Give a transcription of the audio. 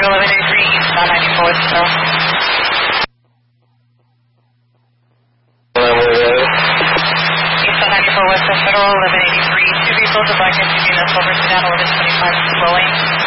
1183, East 94 West Federal. East 94 West Federal, 1183, two vehicles, a black SUV and a silver sedan, order 25 slowing.